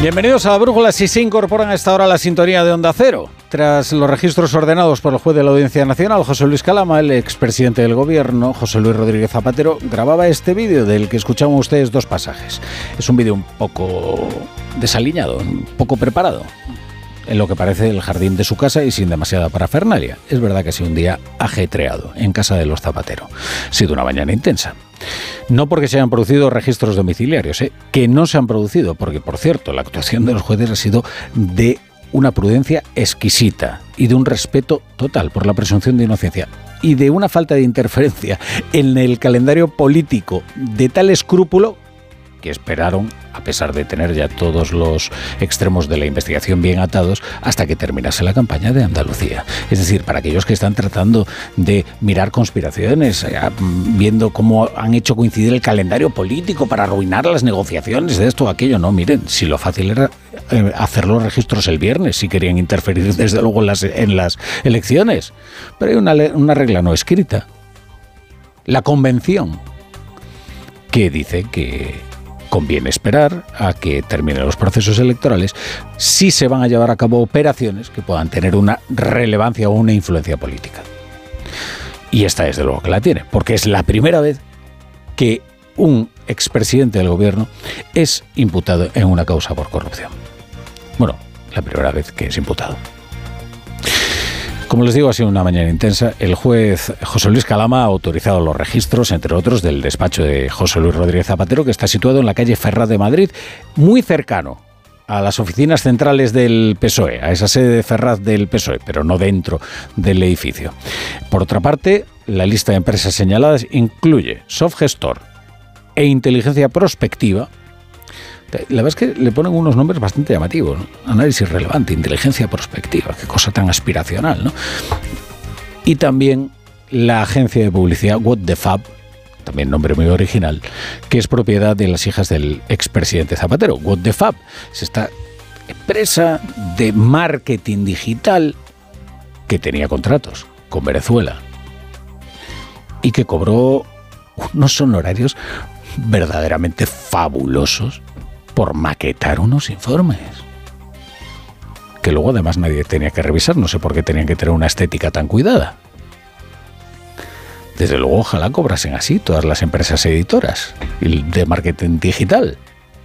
Bienvenidos a la Brújula. Si se incorporan a esta hora a la sintonía de Onda Cero. Tras los registros ordenados por el juez de la Audiencia Nacional, José Luis Calama, el expresidente del Gobierno, José Luis Rodríguez Zapatero, grababa este vídeo del que escuchaban ustedes dos pasajes. Es un vídeo un poco desaliñado, un poco preparado, en lo que parece el jardín de su casa y sin demasiada parafernalia. Es verdad que ha sido un día ajetreado en casa de los Zapatero. Ha sido una mañana intensa. No porque se hayan producido registros domiciliarios, que no se han producido, porque, por cierto, la actuación de los jueces ha sido de una prudencia exquisita y de un respeto total por la presunción de inocencia y de una falta de interferencia en el calendario político de tal escrúpulo que esperaron, a pesar de tener ya todos los extremos de la investigación bien atados, hasta que terminase la campaña de Andalucía. Es decir, para aquellos que están tratando de mirar conspiraciones, viendo cómo han hecho coincidir el calendario político para arruinar las negociaciones de esto o aquello, no, miren, si lo fácil era hacer los registros el viernes, si querían interferir desde luego en las elecciones. Pero hay una regla no escrita, la convención, que dice que conviene esperar a que terminen los procesos electorales si se van a llevar a cabo operaciones que puedan tener una relevancia o una influencia política. Y esta desde luego que la tiene, porque es la primera vez que un expresidente del Gobierno es imputado en una causa por corrupción. Bueno, la primera vez que es imputado. Como les digo, ha sido una mañana intensa. El juez José Luis Calama ha autorizado los registros, entre otros, del despacho de José Luis Rodríguez Zapatero, que está situado en la calle Ferraz de Madrid, muy cercano a las oficinas centrales del PSOE, a esa sede de Ferraz del PSOE, pero no dentro del edificio. Por otra parte, la lista de empresas señaladas incluye Softgestor e Inteligencia Prospectiva. La verdad es que le ponen unos nombres bastante llamativos, ¿no? Análisis relevante, inteligencia prospectiva, qué cosa tan aspiracional, ¿no? Y también la agencia de publicidad What the Fab, también nombre muy original, que es propiedad de las hijas del expresidente Zapatero. What the Fab es esta empresa de marketing digital que tenía contratos con Venezuela y que cobró unos honorarios verdaderamente fabulosos por maquetar unos informes que luego además nadie tenía que revisar. No sé por qué tenían que tener una estética tan cuidada. Desde luego ojalá cobrasen así todas las empresas editoras de marketing digital.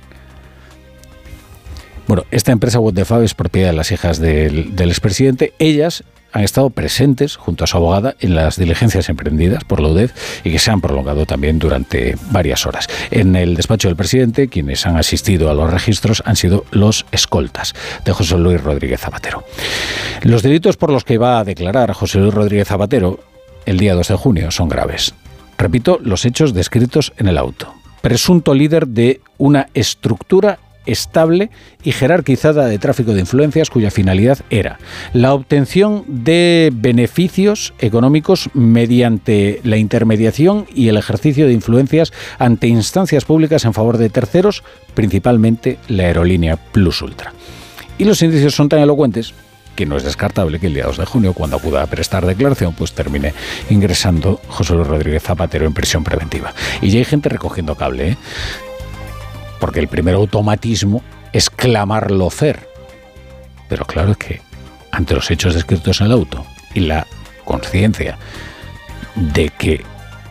Bueno, esta empresa What the Fab es propiedad de las hijas del expresidente. Ellas han estado presentes junto a su abogada en las diligencias emprendidas por la UDEF y que se han prolongado también durante varias horas. En el despacho del presidente, quienes han asistido a los registros han sido los escoltas de José Luis Rodríguez Zapatero. Los delitos por los que va a declarar José Luis Rodríguez Zapatero el día 2 de junio son graves. Repito, los hechos descritos en el auto. Presunto líder de una estructura estable y jerarquizada de tráfico de influencias cuya finalidad era la obtención de beneficios económicos mediante la intermediación y el ejercicio de influencias ante instancias públicas en favor de terceros, principalmente la aerolínea Plus Ultra. Y los indicios son tan elocuentes que no es descartable que el día 2 de junio, cuando acuda a prestar declaración, pues termine ingresando José Luis Rodríguez Zapatero en prisión preventiva. Y ya hay gente recogiendo cable, porque el primer automatismo es clamar lawfare. Pero claro, es que ante los hechos descritos en el auto y la conciencia de que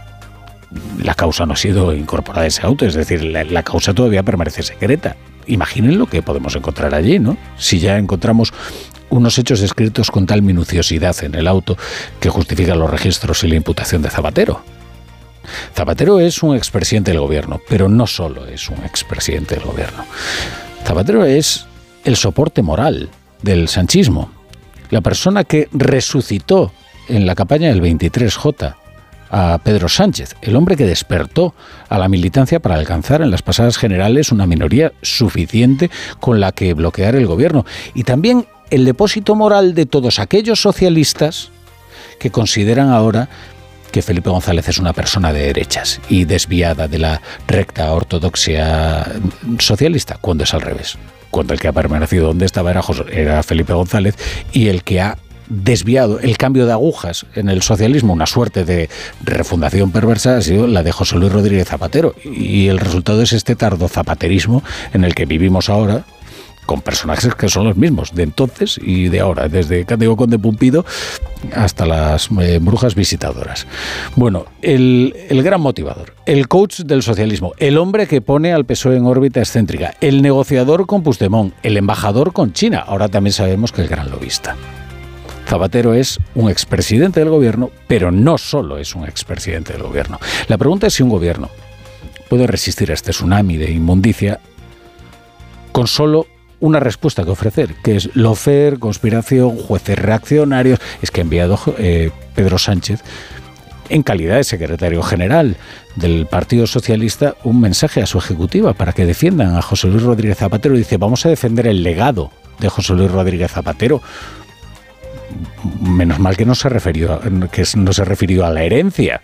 la causa no ha sido incorporada a ese auto, es decir, la causa todavía permanece secreta. Imaginen lo que podemos encontrar allí, ¿no? Si ya encontramos unos hechos descritos con tal minuciosidad en el auto que justifican los registros y la imputación de Zapatero. Zapatero es un expresidente del Gobierno, pero no solo es un expresidente del Gobierno. Zapatero es el soporte moral del sanchismo, la persona que resucitó en la campaña del 23J a Pedro Sánchez, el hombre que despertó a la militancia para alcanzar en las pasadas generales una minoría suficiente con la que bloquear el Gobierno, y también el depósito moral de todos aquellos socialistas que consideran ahora que Felipe González es una persona de derechas y desviada de la recta ortodoxia socialista, cuando es al revés. Cuando el que ha permanecido donde estaba era Felipe González, y el que ha desviado el cambio de agujas en el socialismo, una suerte de refundación perversa, ha sido la de José Luis Rodríguez Zapatero. Y el resultado es este tardo zapaterismo en el que vivimos ahora, con personajes que son los mismos, de entonces y de ahora, desde Cándido Conde Pumpido hasta las brujas visitadoras. Bueno, el gran motivador, el coach del socialismo, el hombre que pone al PSOE en órbita excéntrica, el negociador con Puigdemont, el embajador con China, ahora también sabemos que el gran lobista. Zapatero es un expresidente del gobierno, pero no solo es un expresidente del gobierno. La pregunta es si un gobierno puede resistir a este tsunami de inmundicia con solo una respuesta que ofrecer, que es lawfare, conspiración, jueces reaccionarios. Es que ha enviado Pedro Sánchez, en calidad de secretario general del Partido Socialista, un mensaje a su ejecutiva para que defiendan a José Luis Rodríguez Zapatero. Dice, vamos a defender el legado de José Luis Rodríguez Zapatero. Menos mal que no se refirió a la herencia.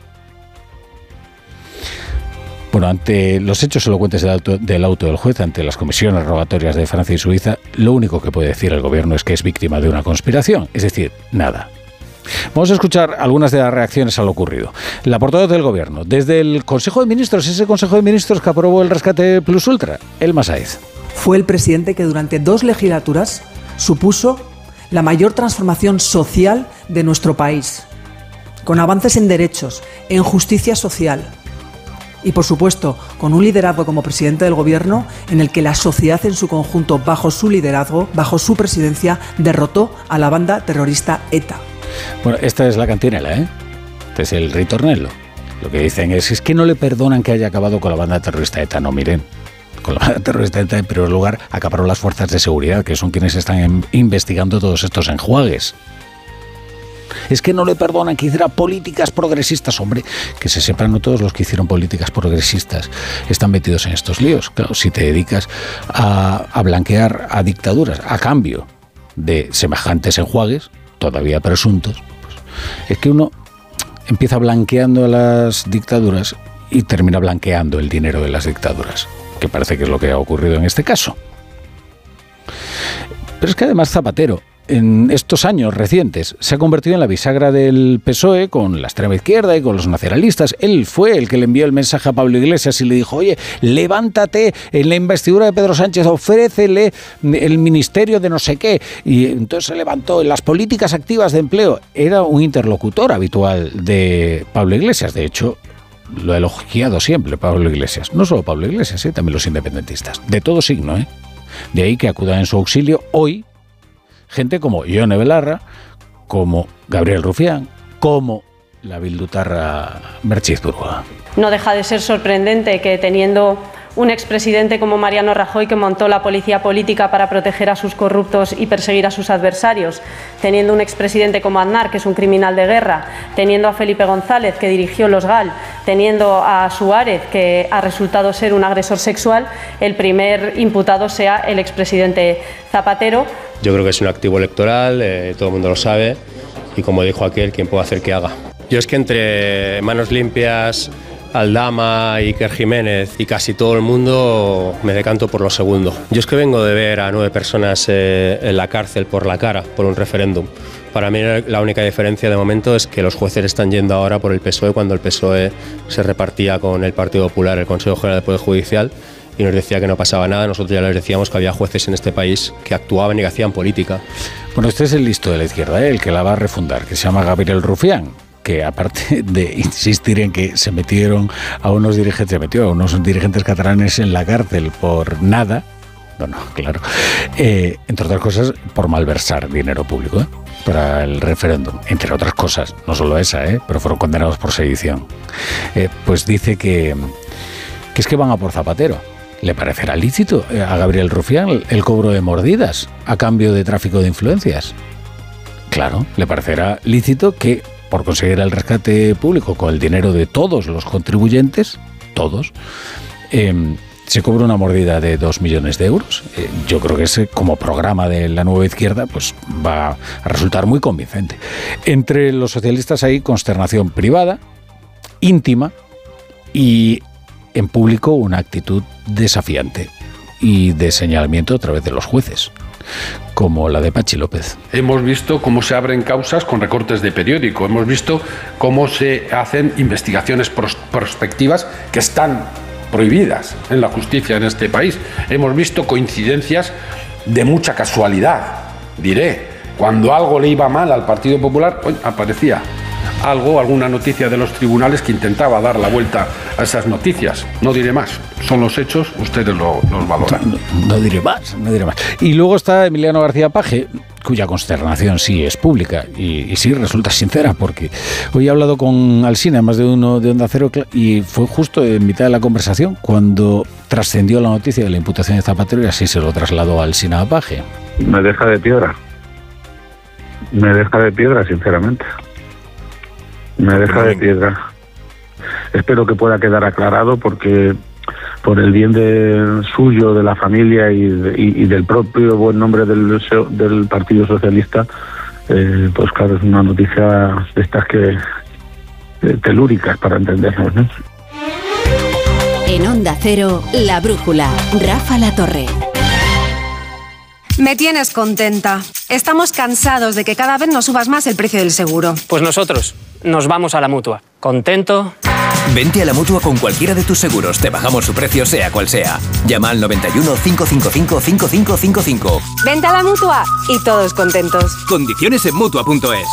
Bueno, ante los hechos elocuentes del auto del juez, ante las comisiones rogatorias de Francia y Suiza, lo único que puede decir el gobierno es que es víctima de una conspiración, es decir, nada. Vamos a escuchar algunas de las reacciones a lo ocurrido. La portavoz del gobierno, desde el Consejo de Ministros, ese Consejo de Ministros que aprobó el rescate Plus Ultra, Elma Sáez. Fue el presidente que durante 2 legislaturas supuso la mayor transformación social de nuestro país, con avances en derechos, en justicia social, y, por supuesto, con un liderazgo como presidente del gobierno en el que la sociedad en su conjunto, bajo su liderazgo, bajo su presidencia, derrotó a la banda terrorista ETA. Bueno, esta es la cantinela, ¿eh? Este es el ritornello. Lo que dicen es que no le perdonan que haya acabado con la banda terrorista ETA. No, miren, con la banda terrorista ETA, en primer lugar, acabaron las fuerzas de seguridad, que son quienes están investigando todos estos enjuagues. Es que no le perdonan que hiciera políticas progresistas. Hombre, que se sepan, no todos los que hicieron políticas progresistas están metidos en estos líos. Claro, si te dedicas a blanquear a dictaduras a cambio de semejantes enjuagues, todavía presuntos, pues es que uno empieza blanqueando a las dictaduras y termina blanqueando el dinero de las dictaduras, que parece que es lo que ha ocurrido en este caso. Pero es que además Zapatero, en estos años recientes, se ha convertido en la bisagra del PSOE con la extrema izquierda y con los nacionalistas. Él fue el que le envió el mensaje a Pablo Iglesias y le dijo, oye, levántate en la investidura de Pedro Sánchez, ofrécele el ministerio de no sé qué. Y entonces se levantó en las políticas activas de empleo. Era un interlocutor habitual de Pablo Iglesias. De hecho, lo ha elogiado siempre Pablo Iglesias. No solo Pablo Iglesias, también los independentistas. De todo signo, ¿eh? De ahí que acudan en su auxilio hoy gente como Ione Belarra, como Gabriel Rufián, como la bildutarra Mertxi Zurua. No deja de ser sorprendente que teniendo un expresidente como Mariano Rajoy, que montó la policía política para proteger a sus corruptos y perseguir a sus adversarios, teniendo un expresidente como Aznar, que es un criminal de guerra, teniendo a Felipe González, que dirigió los GAL, teniendo a Suárez, que ha resultado ser un agresor sexual, el primer imputado sea el expresidente Zapatero. Yo creo que es un activo electoral, todo el mundo lo sabe, y como dijo aquel, ¿quién puede hacer que haga? Yo es que entre Manos Limpias, Aldama, Iker Jiménez y casi todo el mundo me decanto por lo segundo. Yo es que vengo de ver a 9 personas en la cárcel por la cara, por un referéndum. Para mí la única diferencia de momento es que los jueces están yendo ahora por el PSOE cuando el PSOE se repartía con el Partido Popular el Consejo General del Poder Judicial y nos decía que no pasaba nada. Nosotros ya les decíamos que había jueces en este país que actuaban y que hacían política. Bueno, este es el listo de la izquierda, el que la va a refundar, que se llama Gabriel Rufián, que aparte de insistir en que se metió a unos dirigentes catalanes en la cárcel por nada, claro, entre otras cosas por malversar dinero público para el referéndum, entre otras cosas, no solo esa, pero fueron condenados por sedición. Pues dice que es que van a por Zapatero. ¿Le parecerá lícito a Gabriel Rufián el cobro de mordidas a cambio de tráfico de influencias? Claro, le parecerá lícito que por conseguir el rescate público con el dinero de todos los contribuyentes, todos, se cobra una mordida de 2 millones de euros. Yo creo que ese, como programa de la nueva izquierda, pues va a resultar muy convincente. Entre los socialistas hay consternación privada, íntima, y en público una actitud desafiante y de señalamiento a través de los jueces, como la de Pachi López. Hemos visto cómo se abren causas con recortes de periódico, hemos visto cómo se hacen investigaciones prospectivas que están prohibidas en la justicia en este país. Hemos visto coincidencias de mucha casualidad, diré. Cuando algo le iba mal al Partido Popular, aparecía alguna noticia de los tribunales que intentaba dar la vuelta a esas noticias. No diré más, son los hechos, ustedes los valoran. No diré más. Y luego está Emiliano García Paje, cuya consternación sí es pública y sí resulta sincera, porque hoy he hablado con Alsina, además de uno de Onda Cero, y fue justo en mitad de la conversación cuando trascendió la noticia de la imputación de Zapatero y así se lo trasladó a Alsina a Paje. Me deja de piedra, sinceramente. Me deja de piedra. Espero que pueda quedar aclarado, porque por el bien suyo, de la familia y del propio buen nombre del Partido Socialista, pues claro, es una noticia de estas que telúricas para entendernos, ¿no? En Onda Cero, La Brújula, Rafa La Torre. Me tienes contenta. Estamos cansados de que cada vez nos subas más el precio del seguro. Pues nosotros nos vamos a la Mutua. ¿Contento? Vente a la Mutua con cualquiera de tus seguros. Te bajamos su precio, sea cual sea. Llama al 91 555 5555. Vente a la Mutua y todos contentos. Condiciones en Mutua.es.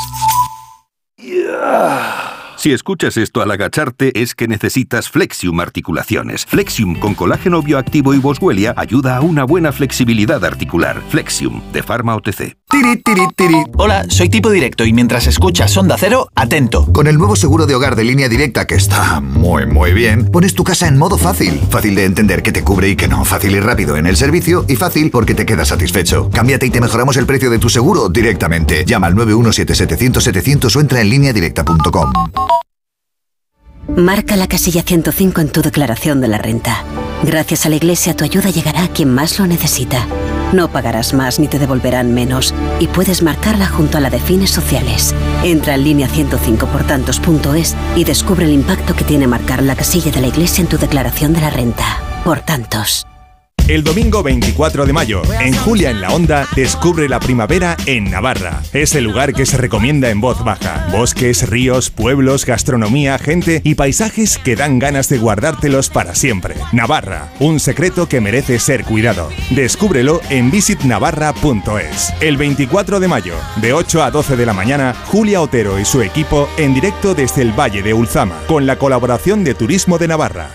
Si escuchas esto al agacharte, es que necesitas Flexium Articulaciones. Flexium con colágeno bioactivo y Boswellia ayuda a una buena flexibilidad articular. Flexium, de Pharma OTC. Tiri, tiri, tiri. Hola, soy Tipo Directo y mientras escuchas Onda Cero, atento. Con el nuevo seguro de hogar de Línea Directa, que está muy bien, pones tu casa en modo fácil. Fácil de entender qué te cubre y qué no. Fácil y rápido en el servicio y fácil porque te quedas satisfecho. Cámbiate y te mejoramos el precio de tu seguro directamente. Llama al 917-700-700 o entra en lineadirecta.com. Marca la casilla 105 en tu declaración de la renta. Gracias a la Iglesia, tu ayuda llegará a quien más lo necesita. No pagarás más ni te devolverán menos. Y puedes marcarla junto a la de fines sociales. Entra en línea105portantos.es y descubre el impacto que tiene marcar la casilla de la Iglesia en tu declaración de la renta. Por tantos. El domingo 24 de mayo, en Julia en la Onda, descubre la primavera en Navarra. Es el lugar que se recomienda en voz baja. Bosques, ríos, pueblos, gastronomía, gente y paisajes que dan ganas de guardártelos para siempre. Navarra, un secreto que merece ser cuidado. Descúbrelo en visitnavarra.es. El 24 de mayo, de 8 a 12 de la mañana, Julia Otero y su equipo en directo desde el Valle de Ulzama, con la colaboración de Turismo de Navarra.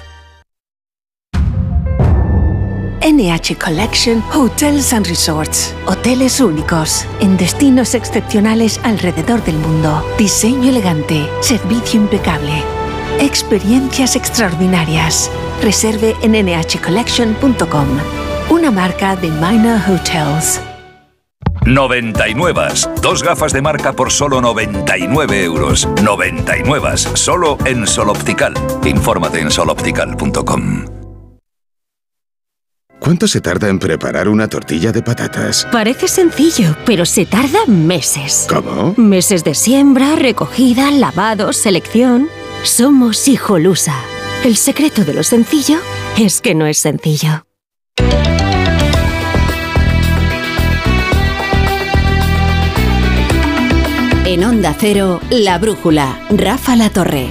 NH Collection Hotels and Resorts. Hoteles únicos, en destinos excepcionales alrededor del mundo. Diseño elegante, servicio impecable. Experiencias extraordinarias. Reserve en nhcollection.com. Una marca de Minor Hotels. 99. Dos gafas de marca por solo 99 euros. 99. Solo en Sol Optical. Infórmate en soloptical.com. ¿Cuánto se tarda en preparar una tortilla de patatas? Parece sencillo, pero se tarda meses. ¿Cómo? Meses de siembra, recogida, lavado, selección. Somos Hijolusa. El secreto de lo sencillo es que no es sencillo. En Onda Cero, La Brújula, Rafa La Torre.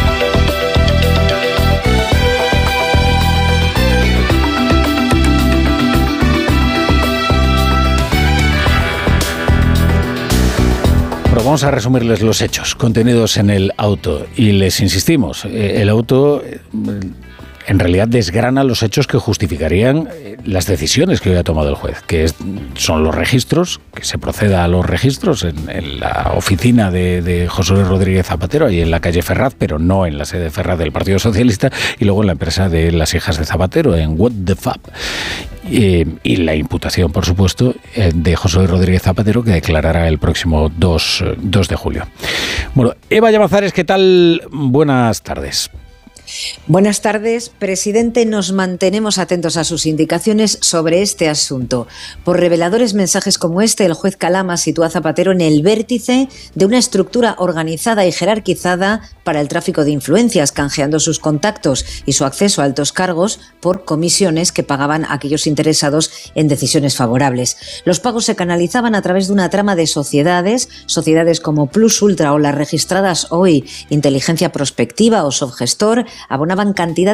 Pero vamos a resumirles los hechos contenidos en el auto y les insistimos, el auto en realidad desgrana los hechos que justificarían las decisiones que hoy ha tomado el juez, que son los registros, que se proceda a los registros en la oficina de José Luis Rodríguez Zapatero, ahí en la calle Ferraz, pero no en la sede Ferraz del Partido Socialista, y luego en la empresa de las hijas de Zapatero, en What the Fab. Y la imputación, por supuesto, de José Luis Rodríguez Zapatero, que declarará el próximo 2 de julio. Bueno, Eva Llamazares, ¿qué tal? Buenas tardes. Buenas tardes, presidente. Nos mantenemos atentos a sus indicaciones sobre este asunto. Por reveladores mensajes como este, el juez Calama sitúa a Zapatero en el vértice de una estructura organizada y jerarquizada para el tráfico de influencias, canjeando sus contactos y su acceso a altos cargos por comisiones que pagaban a aquellos interesados en decisiones favorables. Los pagos se canalizaban a través de una trama de sociedades como Plus Ultra o las registradas hoy, Inteligencia Prospectiva o Subgestor, abonaban cantidades